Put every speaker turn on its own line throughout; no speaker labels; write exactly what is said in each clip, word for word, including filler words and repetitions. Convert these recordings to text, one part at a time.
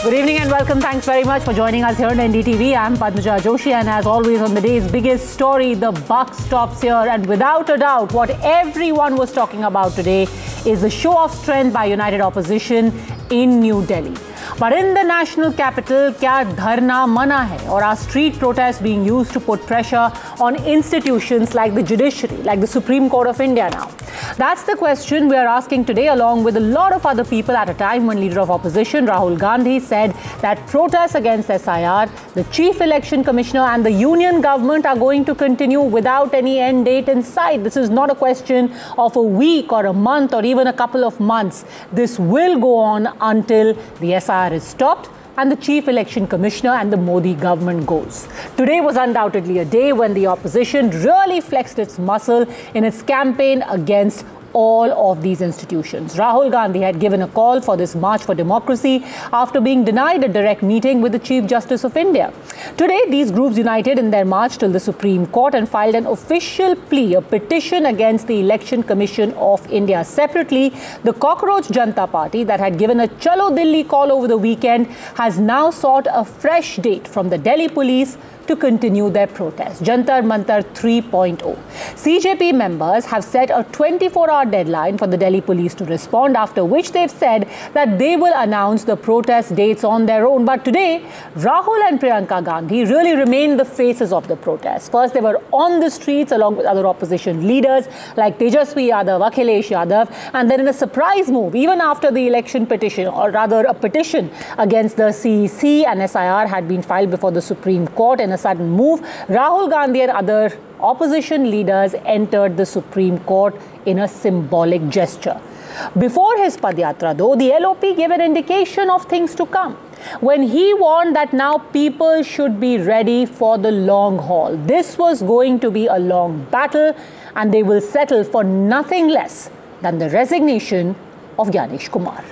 Good evening and welcome. Thanks very much for joining us here on N D T V. I'm Padmaja Joshi, and as always on the day's biggest story, the buck stops here. And without a doubt, what everyone was talking about today is the show of strength by United Opposition in New Delhi. But in the national capital, kya dharna mana hai? Or are street protests being used to put pressure on institutions like the judiciary, like the Supreme Court of India now? That's the question we are asking today, along with a lot of other people, at a time when Leader of Opposition Rahul Gandhi said that protests against S I R, the Chief Election Commissioner and the Union government are going to continue without any end date in sight. This is not a question of a week or a month or even a couple of months. This will go on until the S I R is stopped and the Chief Election Commissioner and the Modi government goes. Today was undoubtedly a day when the opposition really flexed its muscle in its campaign against all of these institutions. Rahul Gandhi had given a call for this March for Democracy after being denied a direct meeting with the Chief Justice of India. Today, these groups united in their march till the Supreme Court and filed an official plea, a petition against the Election Commission of India. Separately, the Cockroach Janata Party that had given a Chalo Delhi call over the weekend has now sought a fresh date from the Delhi police to continue their protest. Jantar Mantar three point oh. C J P members have set a twenty-four hour deadline for the Delhi police to respond, after which they've said that they will announce the protest dates on their own. But today, Rahul and Priyanka Gandhi really remain the faces of the protest. First, they were on the streets along with other opposition leaders like Tejaswi Yadav, Akhilesh Yadav, and then in a surprise move, even after the election petition, or rather a petition against the C E C and S I R had been filed before the Supreme Court, in a sudden move, Rahul Gandhi and other opposition leaders entered the Supreme Court in a symbolic gesture. Before his Padyatra, though, the L O P gave an indication of things to come when he warned that now people should be ready for the long haul. This was going to be a long battle, and they will settle for nothing less than the resignation of Gyanesh Kumar.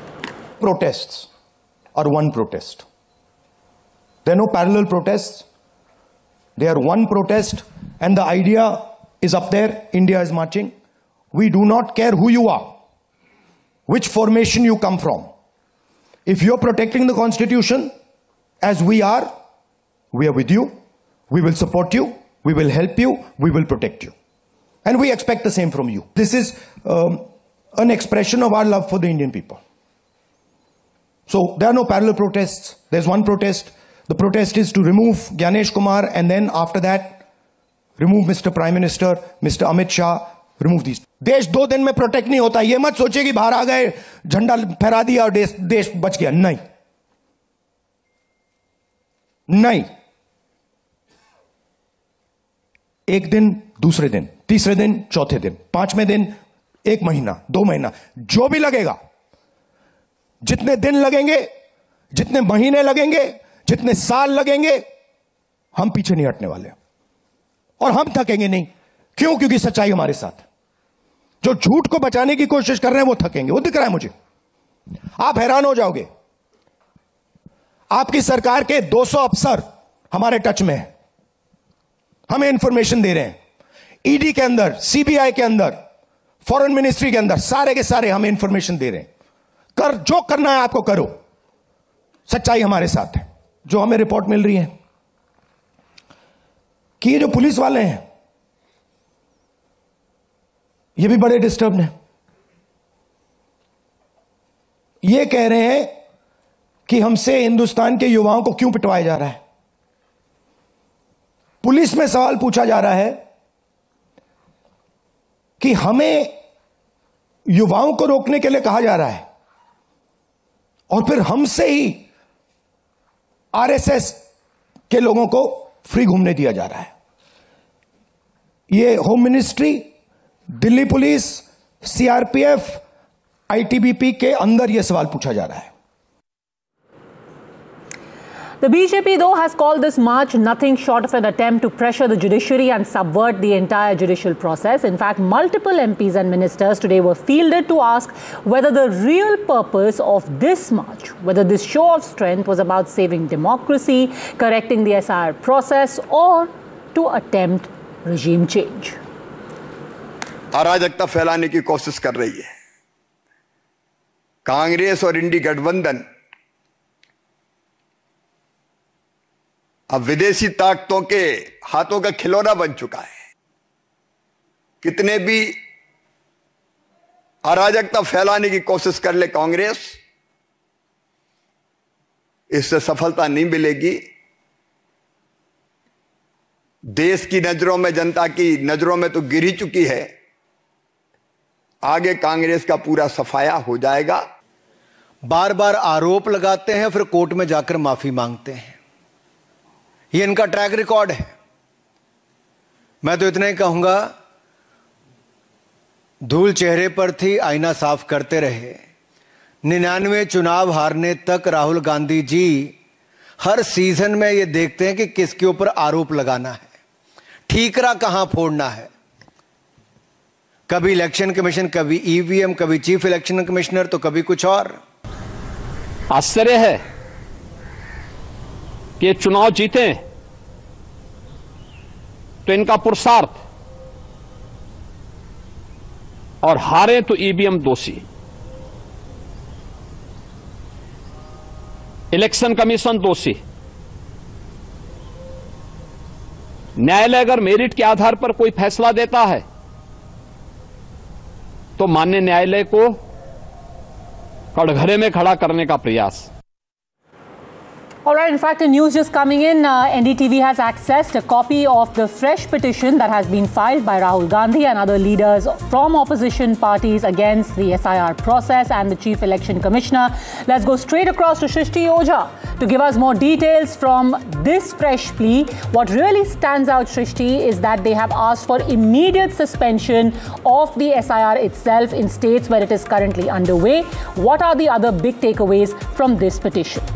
Protests are one protest. There are no parallel protests. They are one protest, and the idea is up there. India is marching. We do not care who you are, which formation you come from. If you're protecting the Constitution, as we are, we are with you. We will support you. We will help you. We will protect you. And we expect the same from you. This is um, an expression of our love for the Indian people. So there are no parallel protests. There's one protest. The protest is to remove Gyanesh Kumar, and then after that, remove Mister Prime Minister, Mister Amit Shah, remove these. देश दो दिन में protect नहीं होता. ये मत सोचिए कि बाहर आ गए, झंडा फहरा दिया और देश देश बच गया. नहीं, नहीं. एक दिन, दूसरे दिन, तीसरे दिन, चौथे दिन, पांचवें दिन, एक महीना, दो महीना, जो भी लगेगा, जितने दिन लगेंगे, जितने महीने लगेंगे, जितने साल लगेंगे, हम पीछे नहीं हटने वाले और हम थकेंगे नहीं. क्यों? क्योंकि सच्चाई हमारे साथ. जो झूठ को बचाने की कोशिश कर रहे हैं वो थकेंगे. वो दिख रहा है मुझे. आप हैरान हो जाओगे. आपकी सरकार के दो सौ अफसर हमारे टच में हैं. हमें इंफॉर्मेशन दे रहे हैं. ईडी के अंदर, सीबीआई के अंदर, फॉरेन मिनिस्ट्री के अंदर, सारे के सारे हमें इंफॉर्मेशन दे रहे हैं. कर जो करना है आपको करो. सच्चाई हमारे साथ है. जो हमें रिपोर्ट मिल रही है कि ये जो पुलिस वाले हैं, ये भी बड़े डिस्टर्ब हैं. ये कह रहे हैं कि हमसे हिंदुस्तान के युवाओं को क्यों पिटवाया जा रहा है. पुलिस में सवाल पूछा जा रहा है कि हमें युवाओं को रोकने के लिए कहा जा रहा है, और फिर हमसे ही आरएसएस के लोगों को फ्री घूमने दिया जा रहा है. ये home ministry, Delhi police, CRPF, ITBP के अंदर यह सवाल पूछा जा रहा है.
The B J P, though, has called this march nothing short of an attempt to pressure the judiciary and subvert the entire judicial process. In fact, multiple M Ps and ministers today were fielded to ask whether the real purpose of this march, whether this show of strength was about saving democracy, correcting the S I R process, or to attempt regime change.
अराजकता फैलाने की कोशिश कर रही है. कांग्रेस और इंडी गठबंधन अब विदेशी ताकतों के हाथों का खिलौना बन चुका है। कितने भी अराजकता फैलाने की कोशिश कर ले कांग्रेस, इससे सफलता नहीं मिलेगी। देश की नजरों में, जनता की नजरों में तो गिर ही चुकी है। आगे कांग्रेस का पूरा सफाया हो जाएगा।
बार बार आरोप लगाते हैं, फिर कोर्ट में जाकर माफी मांगते हैं। ये इनका ट्रैक रिकॉर्ड है। मैं तो इतना ही कहूंगा, धूल चेहरे पर थी, आईना साफ करते रहे। निन्यानवे चुनाव हारने तक राहुल गांधी जी हर सीजन में ये देखते हैं कि किसके ऊपर आरोप लगाना है, ठीकरा कहां फोड़ना है। कभी इलेक्शन कमीशन, कभी ईवीएम, कभी चीफ इलेक्शन कमिश्नर, तो कभी कुछ और।
आश्चर्य है कि ये चुनाव जीते तो इनका पुरुषार्थ, और हारे तो ईवीएम दोषी। इलेक्शन कमीशन दोषी। न्यायालय अगर मेरिट के आधार पर कोई फैसला देता है तो माननीय न्यायालय को कटघरे में खड़ा करने का प्रयास।
All right, in fact, the news just coming in, uh, N D T V has accessed a copy of the fresh petition that has been filed by Rahul Gandhi and other leaders from opposition parties against the S I R process and the Chief Election Commissioner. Let's go straight across to Shrishti Ojha to give us more details from this fresh plea. What really stands out, Shrishti, is that they have asked for immediate suspension of the S I R itself in states where it is currently underway. What are the other big takeaways from this petition?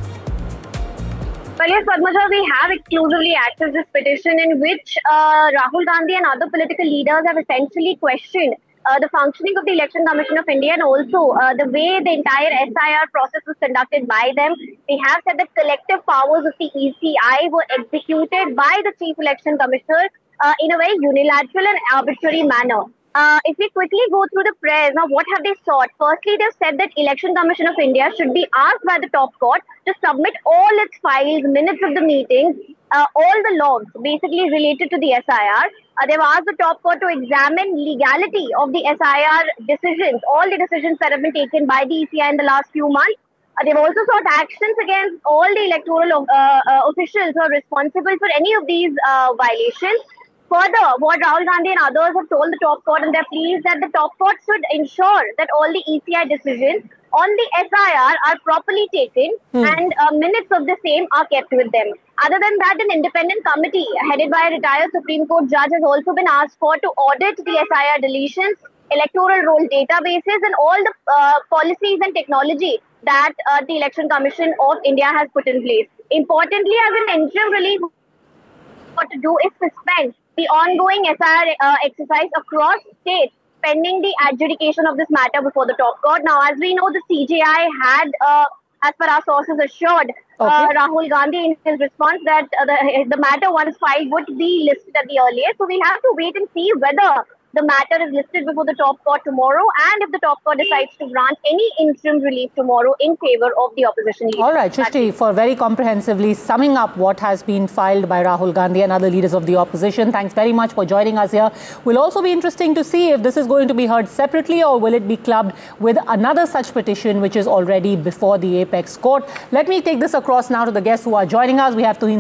Well, yes, Padmaja, we have exclusively accessed this petition in which uh, Rahul Gandhi and other political leaders have essentially questioned uh, the functioning of the Election Commission of India and also uh, the way the entire S I R process was conducted by them. They have said that collective powers of the E C I were executed by the Chief Election Commissioner uh, in a very unilateral and arbitrary manner. Uh, if we quickly go through the prayers, now what have they sought? Firstly, they've said that Election Commission of India should be asked by the top court to submit all its files, minutes of the meetings, uh, all the logs basically related to the S I R. Uh, they've asked the top court to examine legality of the S I R decisions, all the decisions that have been taken by the E C I in the last few months. Uh, they've also sought actions against all the electoral uh, uh, officials who are responsible for any of these uh, violations. Further, what Rahul Gandhi and others have told the top court in their plea is that the top court should ensure that all the E C I decisions on the S I R are properly taken hmm. and uh, minutes of the same are kept with them. Other than that, an independent committee headed by a retired Supreme Court judge has also been asked for to audit the S I R deletions, electoral roll databases and all the uh, policies and technology that uh, the Election Commission of India has put in place. Importantly, as an interim relief, what to do is suspend the ongoing S I R uh, exercise across states pending the adjudication of this matter before the top court. Now, as we know, the C J I had, uh, as per our sources, assured uh, okay. Rahul Gandhi in his response that uh, the, the matter once filed would be listed at the earliest. So we'll have to wait and see whether the matter is listed before the top court tomorrow and if the top court decides to grant any interim relief tomorrow in favor of the opposition leader.
All right, Shrishti, for very comprehensively summing up what has been filed by Rahul Gandhi and other leaders of the opposition, thanks very much for joining us here. Will also be interesting to see if this is going to be heard separately or will it be clubbed with another such petition which is already before the apex court. Let me take this across now to the guests who are joining us. We have Tuhin